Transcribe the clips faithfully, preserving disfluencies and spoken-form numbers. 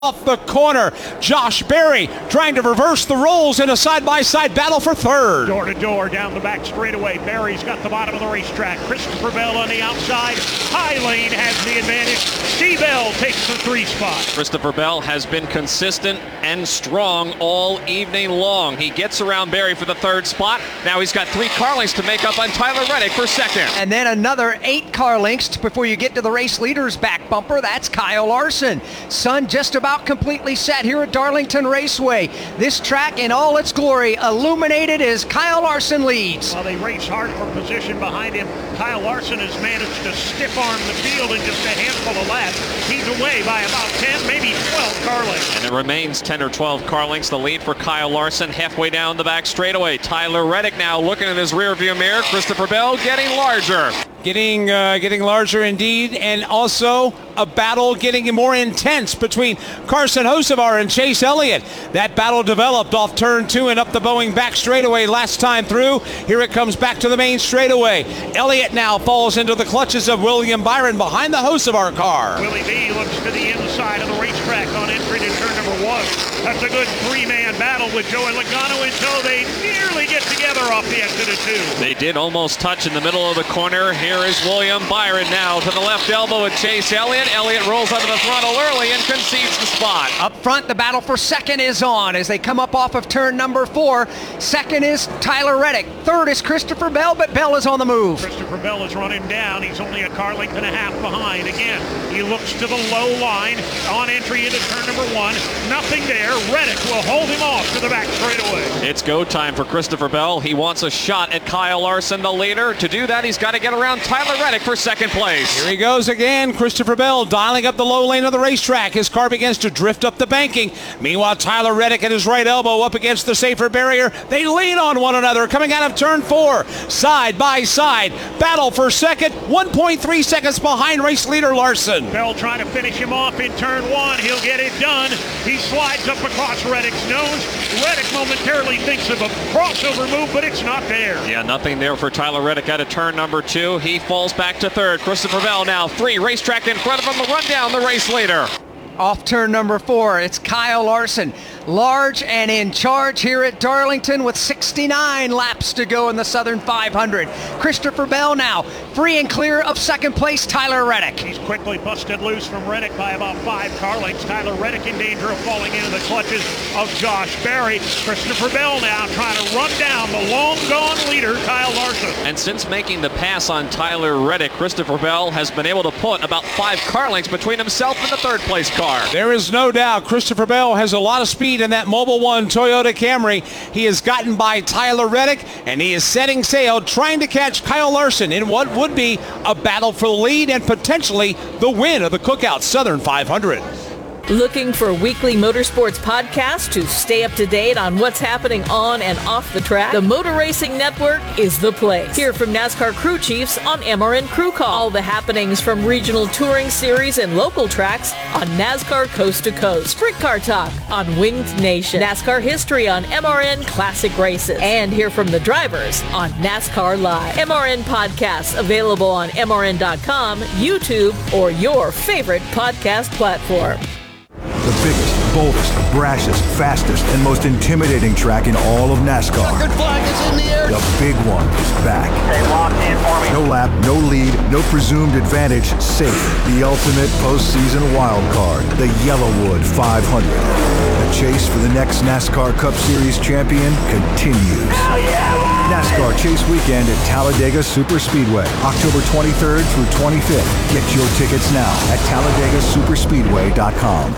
Off the corner, Josh Berry trying to reverse the roles in a side-by-side battle for third. Door to door down the back straightaway. Berry's got the bottom of the racetrack. Christopher Bell on the outside. High Lane has the advantage. C. Bell takes the three spot. Christopher Bell has been consistent and strong all evening long. He gets around Berry for the third spot. Now he's got three car lengths to make up on Tyler Reddick for second. And then another eight car lengths before you get to the race leader's back bumper. That's Kyle Larson. Sun just about completely set here at Darlington Raceway. This track in all its glory illuminated as Kyle Larson leads. While they race hard for position behind him, Kyle Larson has managed to stiff arm the field in just a handful of laps. He's away by about ten, maybe twelve car lengths. And it remains ten or twelve car lengths. The lead for Kyle Larson halfway down the back straightaway. Tyler Reddick now looking in his rearview mirror. Christopher Bell getting larger. Getting uh, getting larger indeed, and also a battle getting more intense between Carson Hocevar and Chase Elliott. That battle developed off turn two and up the Boeing back straightaway last time through. Here it comes back to the main straightaway. Elliott now falls into the clutches of William Byron behind the Hocevar car. Willie B looks to the inside of the racetrack on entry to turn number one. That's a good three-man battle with Joey Logano until they nearly get together off the exit of two. They did almost touch in the middle of the corner. Here is William Byron now to the left elbow with Chase Elliott. Elliott rolls under the throttle early and concedes the spot. Up front, the battle for second is on as they come up off of turn number four. Second is Tyler Reddick. Third is Christopher Bell, but Bell is on the move. Christopher Bell has run him down. He's only a car length and a half behind. Again, he looks to the low line on entry into turn number one. Nothing there. Reddick will hold him off to the back straightaway. It's go time for Christopher Bell. He wants a shot at Kyle Larson, the leader. To do that, he's got to get around Tyler Reddick for second place. Here he goes again. Christopher Bell dialing up the low lane of the racetrack. His car begins to drift up the banking. Meanwhile, Tyler Reddick at his right elbow up against the safer barrier. They lean on one another coming out of turn four. Side by side. Battle for second. one point three seconds behind race leader Larson. Bell trying to finish him off in turn one. He'll get it done. He slides up across Reddick's nose. Reddick momentarily thinks of a crossover move, but it's not there. Yeah, nothing there for Tyler Reddick out of turn number two. He falls back to third. Christopher Bell now three. Racetrack in front of him to run down the race leader. Off turn number four, it's Kyle Larson. Large and in charge here at Darlington with sixty-nine laps to go in the Southern five hundred. Christopher Bell now free and clear of second place, Tyler Reddick. He's quickly busted loose from Reddick by about five car lengths. Tyler Reddick in danger of falling into the clutches of Josh Berry. Christopher Bell now trying to run down the long-gone leader, Kyle Larson. And since making the pass on Tyler Reddick, Christopher Bell has been able to put about five car lengths between himself and the third place car. There is no doubt Christopher Bell has a lot of speed in that Mobil one Toyota Camry. He has gotten by Tyler Reddick, and he is setting sail trying to catch Kyle Larson in what would be a battle for the lead and potentially the win of the Cookout Southern five hundred. Looking for weekly motorsports podcasts to stay up to date on what's happening on and off the track? The Motor Racing Network is the place. Hear from NASCAR crew chiefs on M R N Crew Call. All the happenings from regional touring series and local tracks on NASCAR Coast to Coast. Sprint Car Talk on Winged Nation. NASCAR history on M R N Classic Races. And hear from the drivers on NASCAR Live. M R N podcasts available on M R N dot com, YouTube, or your favorite podcast platform. The biggest, boldest, brashest, fastest, and most intimidating track in all of NASCAR. Checkered flag is in the air. The big one is back. Stay locked in for me. No lap, no lead, no presumed advantage, safe. The ultimate postseason wild card, the Yellowwood five hundred. The chase for the next NASCAR Cup Series champion continues. Hell yeah! NASCAR Chase Weekend at Talladega Superspeedway, October twenty-third through twenty-fifth. Get your tickets now at Talladega Superspeedway dot com.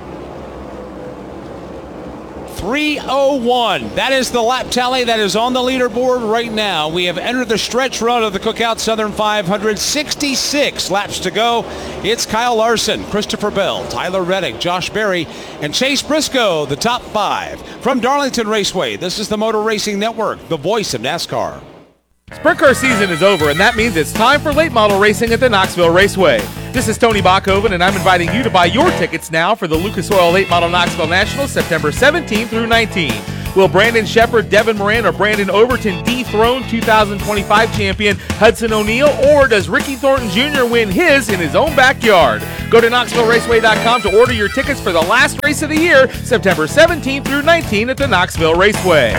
three oh one. That is the lap tally that is on the leaderboard right now. We have entered the stretch run of the Cookout Southern five hundred. sixty-six laps to go. It's Kyle Larson, Christopher Bell, Tyler Reddick, Josh Berry, and Chase Briscoe, the top five. From Darlington Raceway, this is the Motor Racing Network, the voice of NASCAR. Sprint car season is over, and that means it's time for late model racing at the Knoxville Raceway. This is Tony Bachhoven, and I'm inviting you to buy your tickets now for the Lucas Oil Late Model Knoxville Nationals September seventeenth through nineteenth. Will Brandon Shepard, Devin Moran, or Brandon Overton dethrone two thousand twenty-five champion Hudson O'Neal, or does Ricky Thornton Junior win his in his own backyard? Go to Knoxville Raceway dot com to order your tickets for the last race of the year, September seventeenth through nineteenth at the Knoxville Raceway.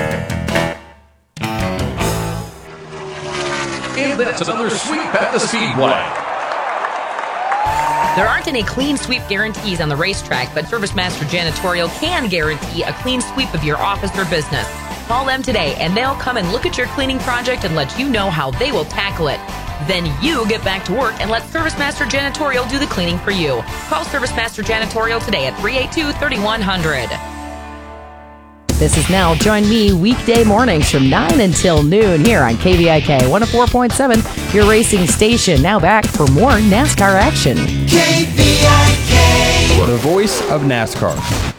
And that's another sweep at the Speedway. There aren't any clean sweep guarantees on the racetrack, but ServiceMaster Janitorial can guarantee a clean sweep of your office or business. Call them today and they'll come and look at your cleaning project and let you know how they will tackle it. Then you get back to work and let ServiceMaster Janitorial do the cleaning for you. Call ServiceMaster Janitorial today at three eight two, three one zero zero. This is Nell. Join me weekday mornings from nine until noon here on K V I K one oh four point seven, your racing station. Now back for more NASCAR action. K V I K, the voice of NASCAR.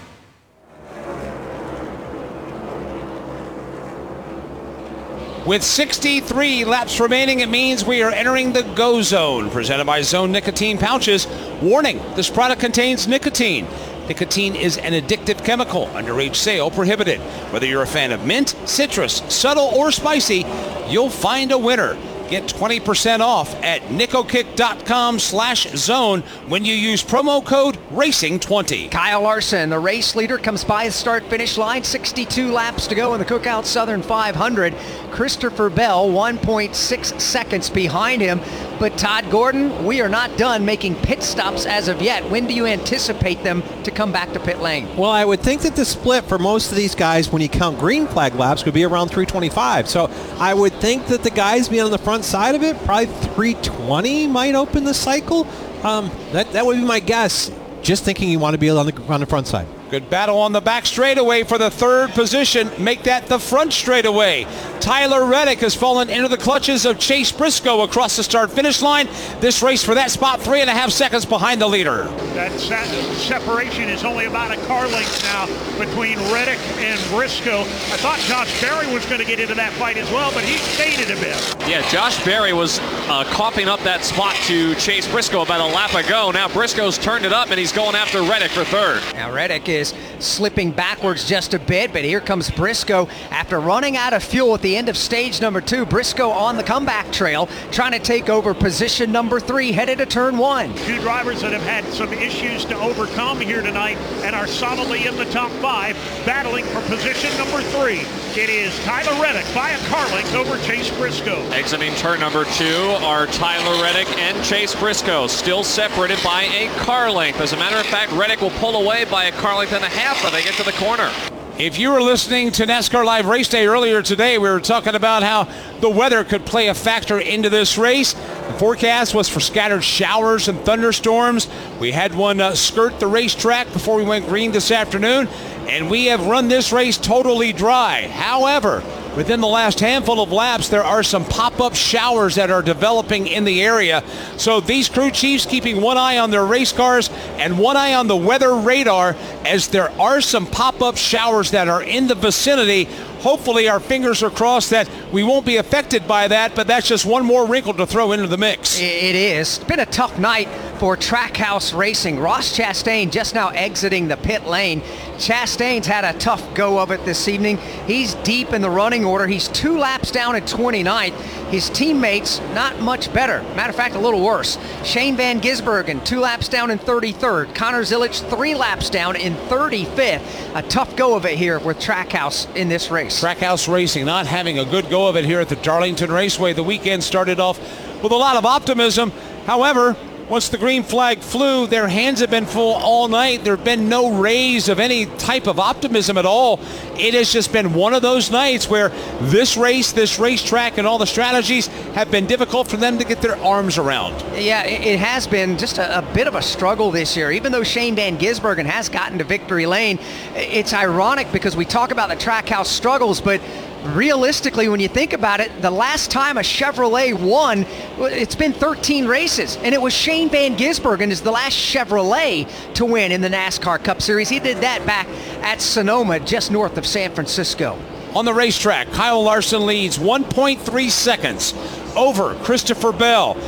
With sixty-three laps remaining, it means we are entering the go zone. Presented by Zone Nicotine Pouches. Warning, this product contains nicotine. Nicotine is an addictive chemical. Underage sale prohibited. Whether you're a fan of mint, citrus, subtle, or spicy, you'll find a winner. Get twenty percent off at nicokick.com slash zone when you use promo code racing twenty. Kyle Larson, the race leader, comes by the start-finish line. sixty-two laps to go in the Cookout Southern five hundred. Christopher Bell, one point six seconds behind him. But Todd Gordon, we are not done making pit stops as of yet. When do you anticipate them to come back to pit lane? Well, I would think that the split for most of these guys, when you count green flag laps, would be around three twenty-five. So I would think that the guys being on the front side of it, probably three twenty might open the cycle. Um, that, that would be my guess, just thinking you want to be on the, on the front side. Good battle on the back straightaway for the third position. Make that the front straightaway. Tyler Reddick has fallen into the clutches of Chase Briscoe across the start-finish line. This race for that spot, three and a half seconds behind the leader. That separation is only about a car length now between Reddick and Briscoe. I thought Josh Berry was going to get into that fight as well, but he faded a bit. Yeah, Josh Berry was uh, coughing up that spot to Chase Briscoe about a lap ago. Now Briscoe's turned it up, and he's going after Reddick for third. Now Reddick is slipping backwards just a bit, but here comes Briscoe after running out of fuel at the end of stage number two. Briscoe on the comeback trail, trying to take over position number three, headed to turn one. Two drivers that have had some issues to overcome here tonight and are solidly in the top five, battling for position number three. It is Tyler Reddick by a car length over Chase Briscoe. Exiting turn number two are Tyler Reddick and Chase Briscoe, still separated by a car length. As a matter of fact, Reddick will pull away by a car length and a half when they get to the corner. If you were listening to NASCAR Live Race Day earlier today, we were talking about how the weather could play a factor into this race. The forecast was for scattered showers and thunderstorms. We had one uh, skirt the racetrack before we went green this afternoon, and we have run this race totally dry. However, within the last handful of laps, there are some pop-up showers that are developing in the area. So these crew chiefs keeping one eye on their race cars and one eye on the weather radar, as there are some pop-up showers that are in the vicinity. Hopefully our fingers are crossed that we won't be affected by that, but that's just one more wrinkle to throw into the mix. It is. It's been a tough night for Trackhouse Racing. Ross Chastain just now exiting the pit lane. Chastain's had a tough go of it this evening. He's deep in the running order. He's two laps down at twenty-ninth. His teammates not much better. Matter of fact, a little worse. Shane Van Gisbergen, two laps down in thirty-third. Connor Zilic, three laps down in thirty-fifth. A tough go of it here with Trackhouse in this race. Trackhouse Racing not having a good go of it here at the Darlington Raceway. The weekend started off with a lot of optimism. However, once the green flag flew, their hands have been full all night. There have been no rays of any type of optimism at all. It has just been one of those nights where this race, this racetrack, and all the strategies have been difficult for them to get their arms around. Yeah, it has been just a, a bit of a struggle this year. Even though Shane Van Gisbergen has gotten to victory lane, it's ironic because we talk about the Trackhouse struggles, but realistically, when you think about it, the last time a Chevrolet won, it's been thirteen races, and it was Shane Van Gisbergen is the last Chevrolet to win in the NASCAR Cup Series. He did that back at Sonoma, just north of San Francisco. On the racetrack, Kyle Larson leads one point three seconds over Christopher Bell.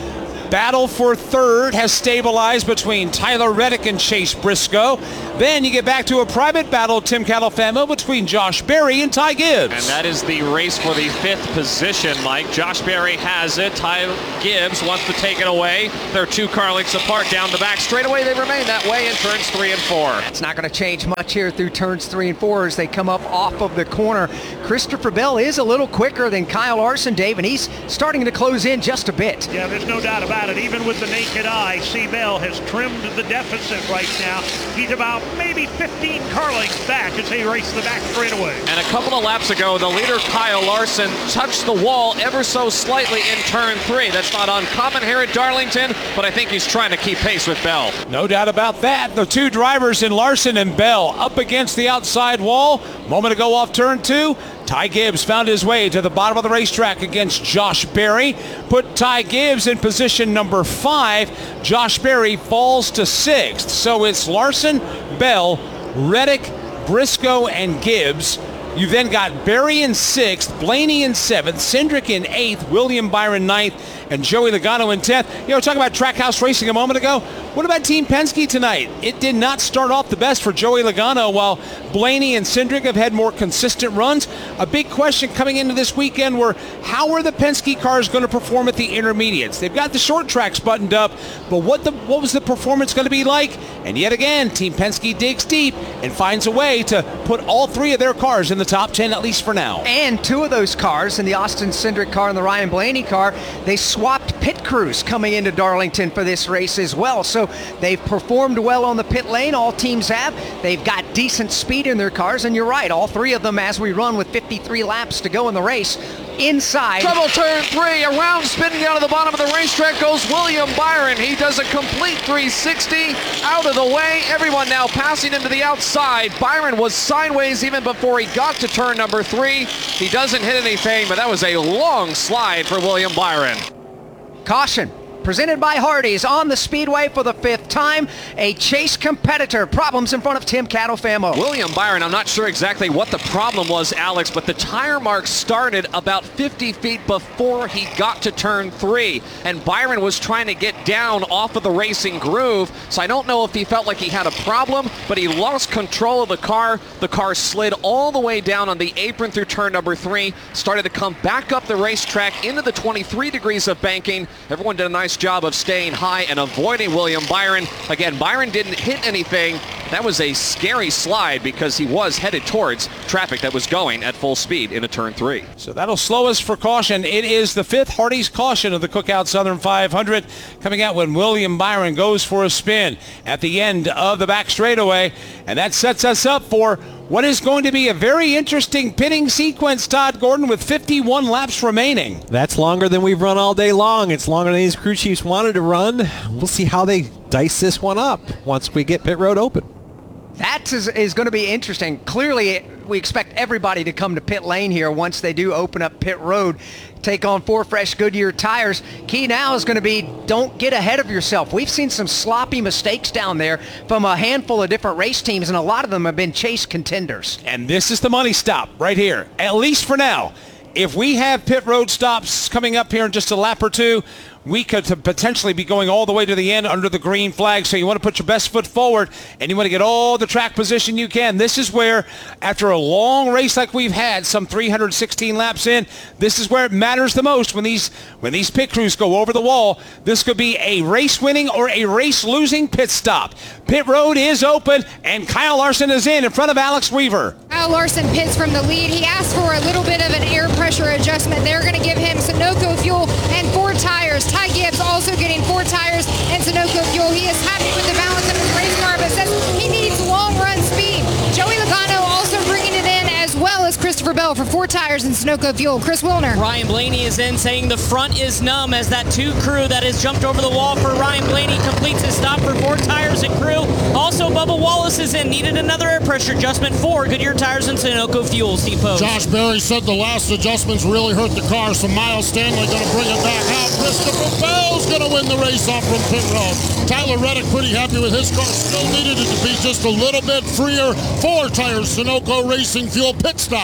Battle for third has stabilized between Tyler Reddick and Chase Briscoe. Then you get back to a private battle, Tim Catalfamo, between Josh Berry and Ty Gibbs. And that is the race for the fifth position, Mike. Josh Berry has it. Ty Gibbs wants to take it away. They're two car lengths apart down the back straightaway. They remain that way in turns three and four. It's not going to change much here through turns three and four as they come up off of the corner. Christopher Bell is a little quicker than Kyle Larson, Dave, and he's starting to close in just a bit. Yeah, there's no doubt about it. Even with the naked eye, C. Bell has trimmed the deficit right now. He's about maybe fifteen car lengths back as they race the back straightaway. And a couple of laps ago, the leader, Kyle Larson, touched the wall ever so slightly in turn three. That's not uncommon here at Darlington, but I think he's trying to keep pace with Bell. No doubt about that. The two drivers in Larson and Bell up against the outside wall. Moment ago off turn two, Ty Gibbs found his way to the bottom of the racetrack against Josh Berry. Put Ty Gibbs in position number five. Josh Berry falls to sixth. So it's Larson, Bell, Reddick, Briscoe, and Gibbs. You then got Berry in sixth, Blaney in seventh, Cindric in eighth, William Byron ninth, and Joey Logano in tenth. You know, talking about Trackhouse Racing a moment ago. What about Team Penske tonight? It did not start off the best for Joey Logano, while Blaney and Cindric have had more consistent runs. A big question coming into this weekend were, how are the Penske cars going to perform at the intermediates? They've got the short tracks buttoned up, but what the what was the performance going to be like? And yet again, Team Penske digs deep and finds a way to put all three of their cars in the top ten, at least for now. And two of those cars, in the Austin Cindric car and the Ryan Blaney car, they swapped pit crews coming into Darlington for this race as well. So they've performed well on the pit lane. All teams have. They've got decent speed in their cars, and you're right, all three of them as we run with fifty-three laps to go in the race. Inside. Double turn three, around spinning out of the bottom of the racetrack goes William Byron. He does a complete three sixty out of the way. Everyone now passing into the outside. Byron was sideways even before he got to turn number three. He doesn't hit anything, but that was a long slide for William Byron. Caution. Presented by Hardee's on the speedway for the fifth time. A chase competitor. Problems in front of Tim Catalfamo. William Byron, I'm not sure exactly what the problem was, Alex, but the tire mark started about fifty feet before he got to turn three. And Byron was trying to get down off of the racing groove. So I don't know if he felt like he had a problem, but he lost control of the car. The car slid all the way down on the apron through turn number three. Started to come back up the racetrack into the twenty-three degrees of banking. Everyone did a nice job of staying high and avoiding William Byron. Again, Byron didn't hit anything. That was a scary slide because he was headed towards traffic that was going at full speed into turn three. So that'll slow us for caution. It is the fifth Hardee's caution of the Cookout Southern five hundred coming out when William Byron goes for a spin at the end of the back straightaway. And that sets us up for what is going to be a very interesting pitting sequence, Todd Gordon, with fifty-one laps remaining. That's longer than we've run all day long. It's longer than these crew chiefs wanted to run. We'll see how they dice this one up once we get pit road open. That is, is going to be interesting. Clearly, we expect everybody to come to pit lane here once they do open up pit road. Take on four fresh Goodyear tires. Key now is going to be don't get ahead of yourself. We've seen some sloppy mistakes down there from a handful of different race teams, and a lot of them have been chase contenders. And this is the money stop right here, at least for now. If we have pit road stops coming up here in just a lap or two, we could potentially be going all the way to the end under the green flag. So you want to put your best foot forward and you want to get all the track position you can. This is where, after a long race like we've had, some three hundred sixteen laps in, this is where it matters the most when these when these pit crews go over the wall. This could be a race-winning or a race-losing pit stop. Pit road is open, and Kyle Larson is in in front of Alex Weaver. Kyle Larson pits from the lead. He asked for a little bit of an air pressure adjustment. They're going to give him Sunoco fuel and four tires. Ty Gibbs also getting four tires and Sunoco fuel. He is happy with the balance of his race car, but says he needs long run speed. Joey Logano also bringing it in, as well as Christopher Bell for four tires and Sunoco fuel. Chris Wilner. Ryan Blaney is in, saying the front is numb as that two crew that has jumped over the wall for Ryan Blaney completes his stop for four tires and crew. Also, Bubba Wallace is in, needed another air pressure adjustment for Goodyear tires and Sunoco fuel. Steve Post. Josh Berry said the last adjustments really hurt the car, so Miles Stanley going to bring it back out. Christopher Bell's going to win the race off from pit road. Tyler Reddick pretty happy with his car. Still needed it to be just a little bit freer. Four tires, Sunoco Racing Fuel pit stops here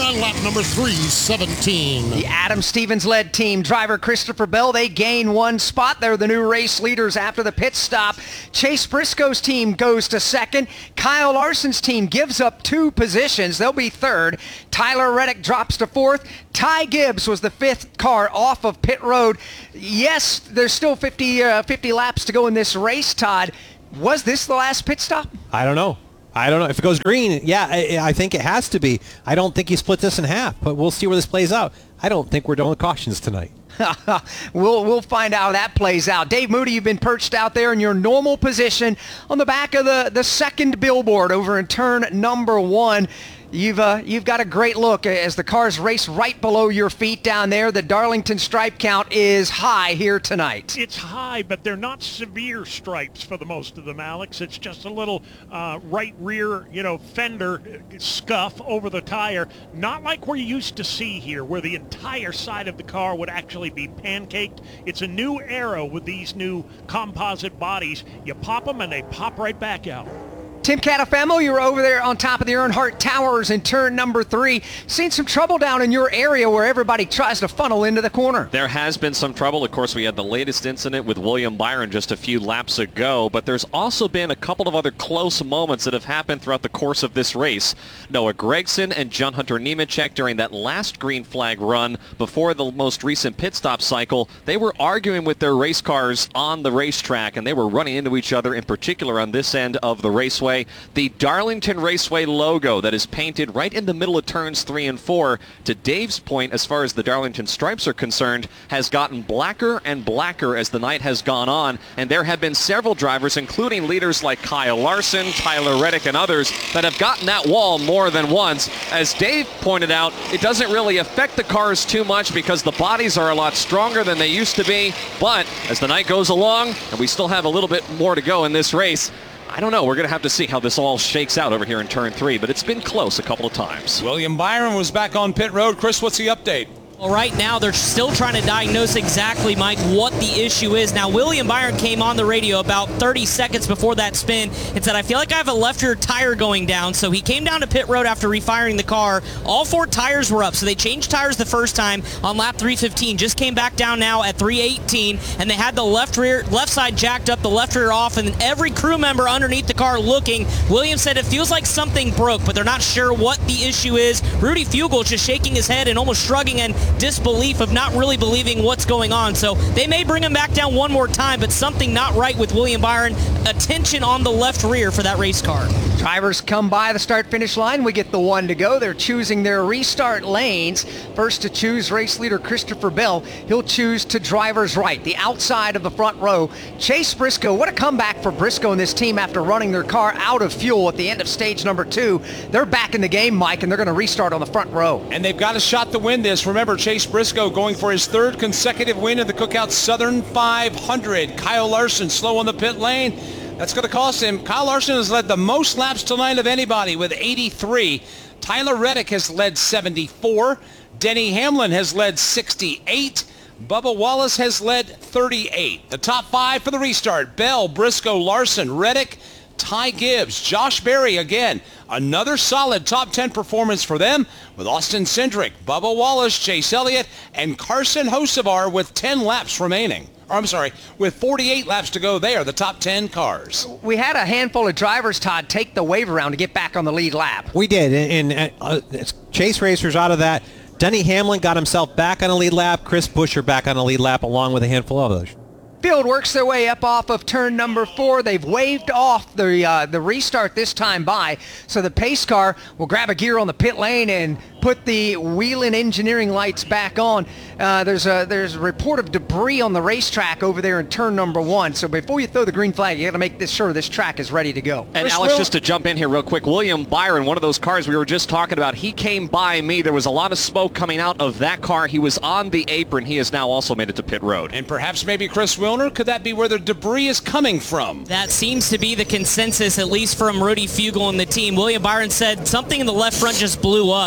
on lap number three seventeen. The Adam Stevens-led team, driver Christopher Bell, they gain one spot. They're the new race leaders after the pit stop. Chase Briscoe's team goes to second. Kyle Larson's team gives up two positions. They'll be third. Tyler Reddick drops to fourth. Ty Gibbs was the fifth car off of pit road. Yes, there's still fifty, uh, fifty laps to go in this race, Todd. Was this the last pit stop? I don't know. I don't know. If it goes green, yeah, I, I think it has to be. I don't think he split this in half, but we'll see where this plays out. I don't think we're done with cautions tonight. we'll we'll find out how that plays out. Dave Moody, you've been perched out there in your normal position on the back of the, the second billboard over in turn number one. You've uh, you've got a great look as the cars race right below your feet down there. The Darlington stripe count is high here tonight. It's high, but they're not severe stripes for the most of them, Alex. It's just a little uh, right rear, you know, fender scuff over the tire. Not like we're used to see here, where the entire side of the car would actually be pancaked. It's a new era with these new composite bodies. You pop them and they pop right back out. Tim Catafamo, you were over there on top of the Earnhardt Towers in turn number three. Seen some trouble down in your area where everybody tries to funnel into the corner. There has been some trouble. Of course, we had the latest incident with William Byron just a few laps ago, but there's also been a couple of other close moments that have happened throughout the course of this race. Noah Gragson and John Hunter Nemechek during that last green flag run before the most recent pit stop cycle, they were arguing with their race cars on the racetrack, and they were running into each other, in particular on this end of the raceway. The Darlington Raceway logo that is painted right in the middle of turns three and four, to Dave's point, as far as the Darlington stripes are concerned, has gotten blacker and blacker as the night has gone on, and there have been several drivers, including leaders like Kyle Larson, Tyler Reddick, and others, that have gotten that wall more than once. As Dave pointed out, it doesn't really affect the cars too much because the bodies are a lot stronger than they used to be, but as the night goes along, and we still have a little bit more to go in this race, I don't know. We're going to have to see how this all shakes out over here in turn three, but it's been close a couple of times. William Byron was back on pit road. Chris, what's the update? Well, right now, they're still trying to diagnose exactly, Mike, what the issue is. Now, William Byron came on the radio about thirty seconds before that spin and said, I feel like I have a left rear tire going down. So he came down to pit road after refiring the car. All four tires were up. So they changed tires the first time on lap three fifteen. Just came back down now at three eighteen. And they had the left rear, left side jacked up, the left rear off. And every crew member underneath the car looking. William said it feels like something broke, but they're not sure what the issue is. Rudy Fugle just shaking his head and almost shrugging and disbelief of not really believing what's going on. So they may bring him back down one more time, but something not right with William Byron. Attention on the left rear for that race car. Drivers come by the start-finish line. We get the one to go. They're choosing their restart lanes. First to choose race leader Christopher Bell. He'll choose to driver's right, the outside of the front row. Chase Briscoe, what a comeback for Briscoe and this team after running their car out of fuel at the end of stage number two. They're back in the game, Mike, and they're going to restart on the front row. And they've got a shot to win this. Remember, Chase Briscoe going for his third consecutive win of the Cookout Southern five hundred. Kyle Larson slow on the pit lane. That's going to cost him. Kyle Larson has led the most laps tonight of anybody with eighty-three. Tyler Reddick has led seventy-four. Denny Hamlin has led sixty-eight. Bubba Wallace has led thirty-eight. The top five for the restart: Bell, Briscoe, Larson, Reddick, Ty Gibbs, Josh Berry again. Another solid top ten performance for them with Austin Cindric, Bubba Wallace, Chase Elliott, and Carson Hocevar with ten laps remaining. Or I'm sorry, with forty-eight laps to go. They are the top ten cars. We had a handful of drivers, Todd, take the wave around to get back on the lead lap. We did, and, and uh, Chase Racers out of that. Denny Hamlin got himself back on a lead lap. Chris Buescher back on a lead lap along with a handful of others. Field works their way up off of turn number four. They've waved off the uh, the restart this time by, so the pace car will grab a gear on the pit lane and put the Whelen Engineering lights back on. Uh, there's a there's a report of debris on the racetrack over there in turn number one. So before you throw the green flag, you got to make this sure this track is ready to go. And Chris Alex, Will- just to jump in here real quick, William Byron, one of those cars we were just talking about, he came by me. There was a lot of smoke coming out of that car. He was on the apron. He has now also made it to pit road. And perhaps maybe Chris Wilner, could that be where the debris is coming from? That seems to be the consensus, at least from Rudy Fugle and the team. William Byron said something in the left front just blew up, so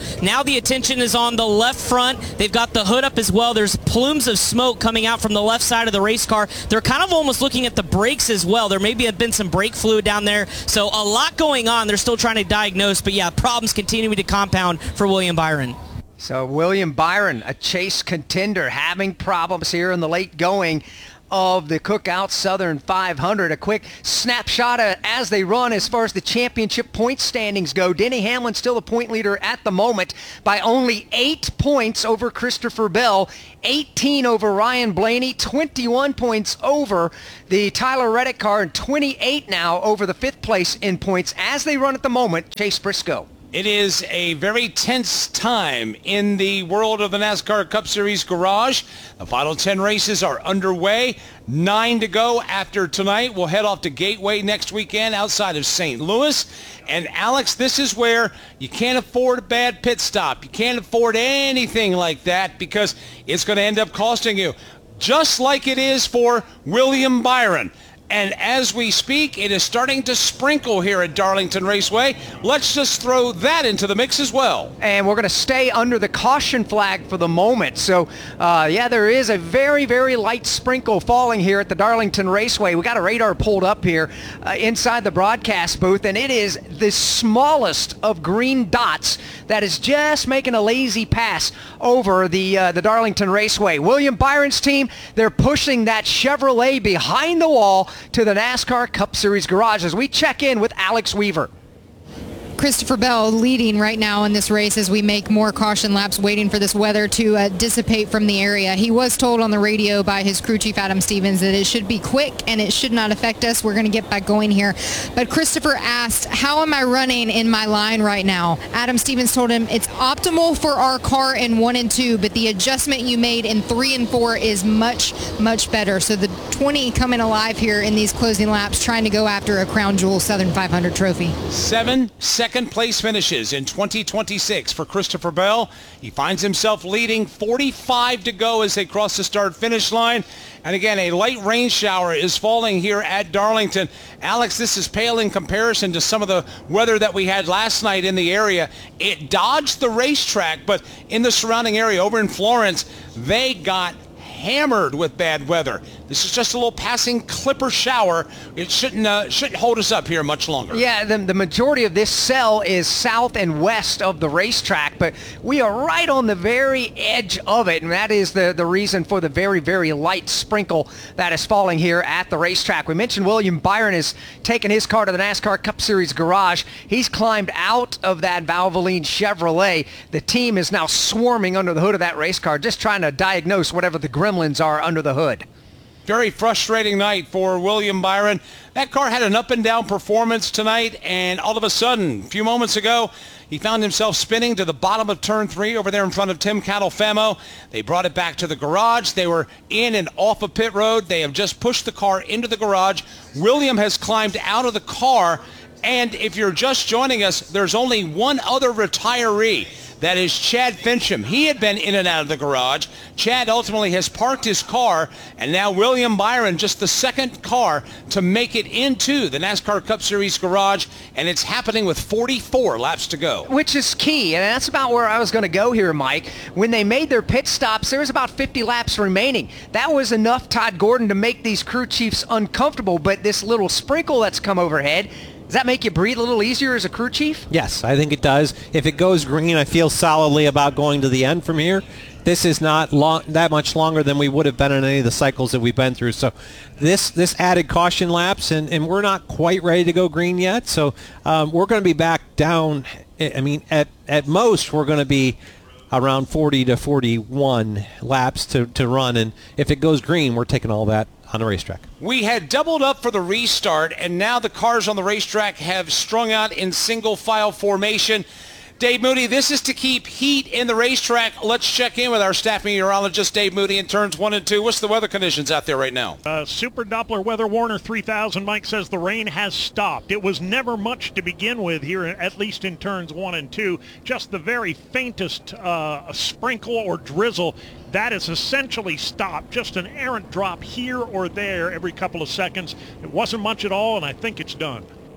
now the attention is on the left front. They've got the hood up as well. There's plumes of smoke coming out from the left side of the race car. They're kind of almost looking at the brakes as well. There maybe have been some brake fluid down there. So a lot going on. They're still trying to diagnose, but yeah, problems continuing to compound for William Byron. So William Byron, a chase contender, having problems here in the late going of the Cookout Southern five hundred. A quick snapshot of, as they run as far as the championship point standings go. Denny Hamlin still the point leader at the moment by only eight points over Christopher Bell, eighteen over Ryan Blaney, twenty-one points over the Tyler Reddick car, and twenty-eight now over the fifth place in points as they run at the moment, Chase Briscoe. It is a very tense time in the world of the NASCAR Cup Series garage. The final ten races are underway. Nine to go after tonight. We'll head off to Gateway next weekend outside of Saint Louis. And Alex, this is where you can't afford a bad pit stop. You can't afford anything like that because it's going to end up costing you. Just like it is for William Byron. And as we speak, it is starting to sprinkle here at Darlington Raceway. Let's just throw that into the mix as well. And we're going to stay under the caution flag for the moment. So, uh, yeah, there is a very, very light sprinkle falling here at the Darlington Raceway. We got a radar pulled up here uh, inside the broadcast booth, and it is the smallest of green dots that is just making a lazy pass over the, uh, the Darlington Raceway. William Byron's team, they're pushing that Chevrolet behind the wall to the NASCAR Cup Series garage as we check in with Alex Weaver. Christopher Bell leading right now in this race as we make more caution laps, waiting for this weather to uh, dissipate from the area. He was told on the radio by his crew chief Adam Stevens that it should be quick and it should not affect us. We're going to get back going here. But Christopher asked, how am I running in my line right now? Adam Stevens told him it's optimal for our car in one and two, but the adjustment you made in three and four is much, much better. So the twenty coming alive here in these closing laps, trying to go after a Crown Jewel Southern five hundred trophy. Seven second place finishes in twenty twenty-six for Christopher Bell. He finds himself leading, forty-five to go as they cross the start finish line. And again, a light rain shower is falling here at Darlington. Alex, this is pale in comparison to some of the weather that we had last night in the area. It dodged the racetrack, but in the surrounding area over in Florence, they got hammered with bad weather. This is just a little passing clipper shower. It shouldn't uh, shouldn't hold us up here much longer. Yeah, the, the majority of this cell is south and west of the racetrack, but we are right on the very edge of it, and that is the, the reason for the very, very light sprinkle that is falling here at the racetrack. We mentioned William Byron has taken his car to the NASCAR Cup Series garage. He's climbed out of that Valvoline Chevrolet. The team is now swarming under the hood of that race car, just trying to diagnose whatever the gremlins are under the hood. Very frustrating night for William Byron. That car had an up-and-down performance tonight, and all of a sudden, a few moments ago, he found himself spinning to the bottom of turn three over there in front of Tim Catalfamo. They brought it back to the garage. They were in and off of pit road. They have just pushed the car into the garage. William has climbed out of the car, and if you're just joining us, there's only one other retiree. That is Chad Fincham. He had been in and out of the garage. Chad ultimately has parked his car, and now William Byron, just the second car to make it into the NASCAR Cup Series garage, and it's happening with forty-four laps to go. Which is key, and that's about where I was going to go here, Mike. When they made their pit stops, there was about fifty laps remaining. That was enough, Todd Gordon, to make these crew chiefs uncomfortable, but this little sprinkle that's come overhead, does that make you breathe a little easier as a crew chief? Yes, I think it does. If it goes green, I feel solidly about going to the end from here. This is not long, that much longer than we would have been in any of the cycles that we've been through. So this this added caution laps, and, and we're not quite ready to go green yet. So um, we're going to be back down. I mean, at, at most, we're going to be around forty to forty-one laps to, to run. And if it goes green, we're taking all that on the racetrack. We had doubled up for the restart, and now the cars on the racetrack have strung out in single file formation. Dave Moody, this is to keep heat in the racetrack. Let's check in with our staff meteorologist, Dave Moody, in turns one and two. What's the weather conditions out there right now? Uh, Super Doppler Weather Warner three thousand, Mike says the rain has stopped. It was never much to begin with here, at least in turns one and two. Just the very faintest uh, sprinkle or drizzle. That is essentially stopped. Just an errant drop here or there every couple of seconds. It wasn't much at all, and I think it's done.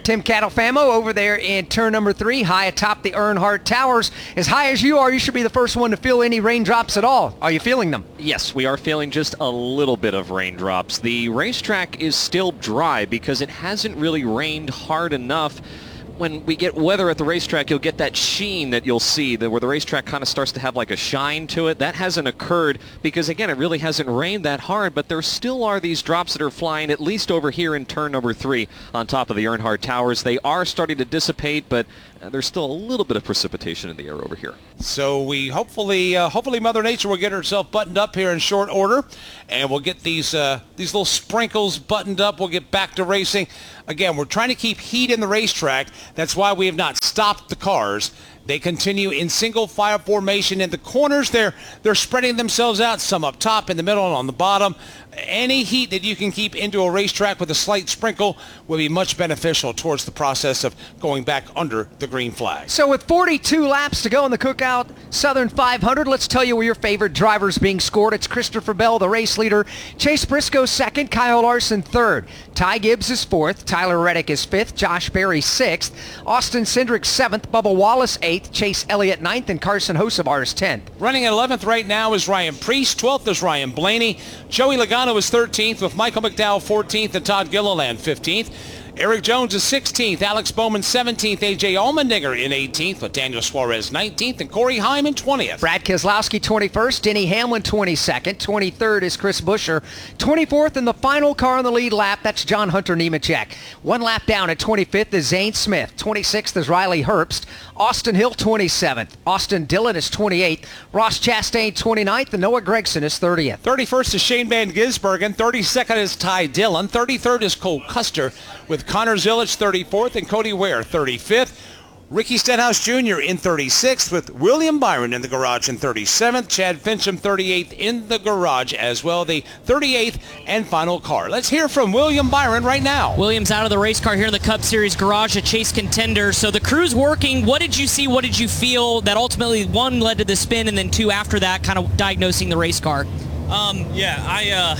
Tim Catalfamo over there in turn number three, high atop the Earnhardt Towers. As high as you are, you should be the first one to feel any raindrops at all. Are you feeling them? Yes, we are feeling just a little bit of raindrops. The racetrack is still dry because it hasn't really rained hard enough. When we get weather at the racetrack, you'll get that sheen that you'll see, that where the racetrack kind of starts to have like a shine to it. That hasn't occurred because, again, it really hasn't rained that hard, but there still are these drops that are flying, at least over here in turn number three on top of the Earnhardt Towers. They are starting to dissipate, but uh, there's still a little bit of precipitation in the air over here. So we hopefully, uh, hopefully Mother Nature will get herself buttoned up here in short order, and we'll get these uh, these little sprinkles buttoned up. We'll get back to racing. Again, we're trying to keep heat in the racetrack. That's why we have not stopped the cars. They continue in single file formation in the corners. They're they're spreading themselves out, some up top, in the middle, and on the bottom. Any heat that you can keep into a racetrack with a slight sprinkle will be much beneficial towards the process of going back under the green flag. So with forty-two laps to go in the Cookout Southern five hundred, let's tell you where your favorite driver's being scored. It's Christopher Bell, the race leader. Chase Briscoe second, Kyle Larson third. Ty Gibbs is fourth, Tyler Reddick is fifth, Josh Berry sixth, Austin Cindric seventh, Bubba Wallace eighth, Chase Elliott ninth, and Carson Hocevar is tenth. Running at eleventh right now is Ryan Priest. twelfth is Ryan Blaney. Joey Logano is thirteenth, with Michael McDowell fourteenth and Todd Gilliland fifteenth. Eric Jones is sixteenth, Alex Bowman seventeenth, A J Allmendinger in eighteenth, with Daniel Suarez nineteenth, and Corey Hyman twentieth. Brad Keselowski twenty-first, Denny Hamlin twenty-second, twenty-third is Chris Buescher, twenty-fourth in the final car on the lead lap, that's John Hunter Nemechek. One lap down at twenty-fifth is Zane Smith, twenty-sixth is Riley Herbst, Austin Hill twenty-seventh, Austin Dillon is twenty-eighth, Ross Chastain twenty-ninth, and Noah Gragson is thirtieth. thirty-first is Shane Van Gisbergen, thirty-second is Ty Dillon, thirty-third is Cole Custer, with Connor Zilic thirty-fourth and Cody Ware thirty-fifth. Ricky Stenhouse Junior in thirty-sixth, with William Byron in the garage in thirty-seventh. Chad Fincham thirty-eighth in the garage as well, the thirty-eighth and final car. Let's hear from William Byron right now. Williams out of the race car here in the Cup Series garage, a Chase contender. So the crew's working. What did you see? What did you feel that ultimately, one, led to the spin, and then two, after that, kind of diagnosing the race car? Um, yeah, I, uh,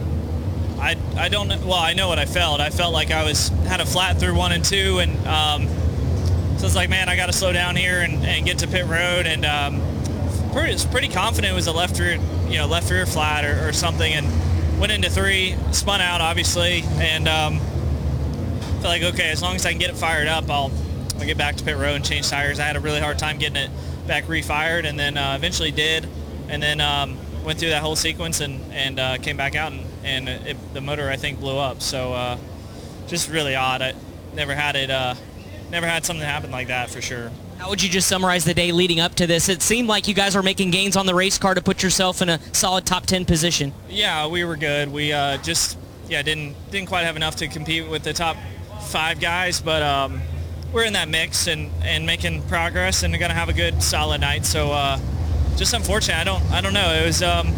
I, I don't know. Well, I know what I felt. I felt like I was had a flat through one and two, and um, so it's like, man, I got to slow down here and, and get to pit road. And um, pretty, was pretty confident it was a left rear, you know, left rear flat or, or something. And went into three, spun out obviously, and um, felt like, okay, as long as I can get it fired up, I'll I'll get back to pit road and change tires. I had a really hard time getting it back refired, and then uh, eventually did, and then um, went through that whole sequence and and uh, came back out, and and it, the motor I think blew up. So uh, just really odd. I never had it. Uh, Never had something happen like that for sure. How would you just summarize the day leading up to this? It seemed like you guys were making gains on the race car to put yourself in a solid top ten position. Yeah, we were good. We uh, just yeah didn't didn't quite have enough to compete with the top five guys, but um, we're in that mix and, and making progress, and we're gonna have a good solid night. So uh, just unfortunate. I don't I don't know. It was um,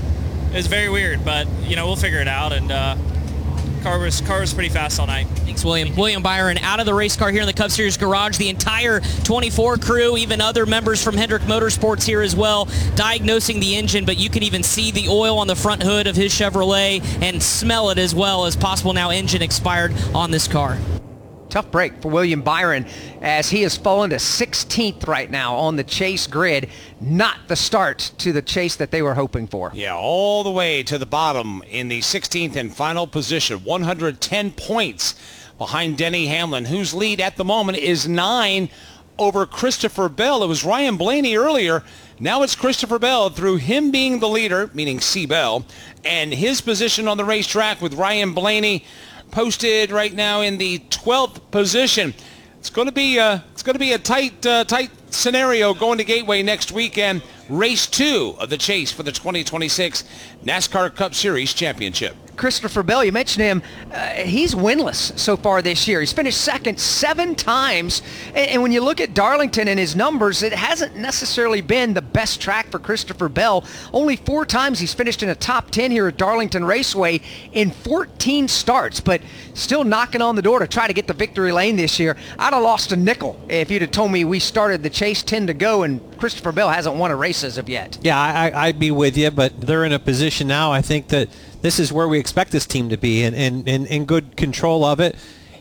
it was very weird, but you know we'll figure it out. And uh, car was car was pretty fast all night. Thanks, William. William Byron out of the race car here in the Cup Series garage. The entire twenty-four crew, even other members from Hendrick Motorsports here as well, diagnosing the engine, but you can even see the oil on the front hood of his Chevrolet and smell it as well as possible now engine expired on this car. Tough break for William Byron as he has fallen to sixteenth right now on the Chase grid. Not the start to the Chase that they were hoping for. Yeah, all the way to the bottom in the sixteenth and final position. one hundred ten points behind Denny Hamlin, whose lead at the moment is nine over Christopher Bell. It was Ryan Blaney earlier. Now it's Christopher Bell, through him being the leader, meaning C. Bell, and his position on the racetrack with Ryan Blaney posted right now in the twelfth position. It's going to be a, it's going to be a tight, uh, tight scenario going to Gateway next weekend. Race two of the Chase for the twenty twenty-six NASCAR Cup Series Championship. Christopher Bell, you mentioned him, uh, he's winless so far this year. He's finished second seven times, and, and when you look at Darlington and his numbers, it hasn't necessarily been the best track for Christopher Bell. Only four times he's finished in a top ten here at Darlington Raceway in fourteen starts, but still knocking on the door to try to get the victory lane this year. I'd have lost a nickel if you'd have told me we started the Chase ten to go and Christopher Bell hasn't won a race as of yet. Yeah, I, I'd be with you, but they're in a position now, I think, that this is where we expect this team to be, and in and, and, and good control of it.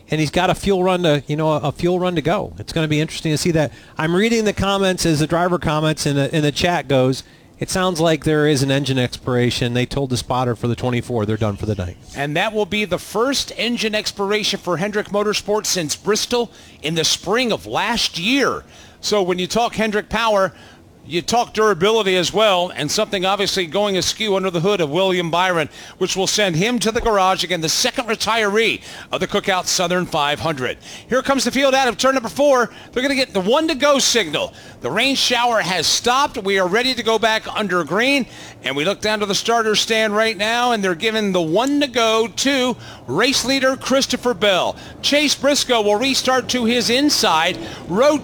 and he's got a fuel run to, you know, a fuel run to go. It's going to be interesting to see that. I'm reading the comments as the driver comments in the, in the chat goes. It sounds like there is an engine expiration. They told the spotter for the twenty-four they're done for the night. And that will be the first engine expiration for Hendrick Motorsports since Bristol in the spring of last year. So when you talk Hendrick Power, you talk durability as well, and something obviously going askew under the hood of William Byron, which will send him to the garage, again, the second retiree of the Cookout Southern five hundred. Here comes the field out of turn number four. They're going to get the one-to-go signal. The rain shower has stopped. We are ready to go back under green, and we look down to the starter stand right now, and they're giving the one-to-go to race leader Christopher Bell. Chase Briscoe will restart to his inside. Row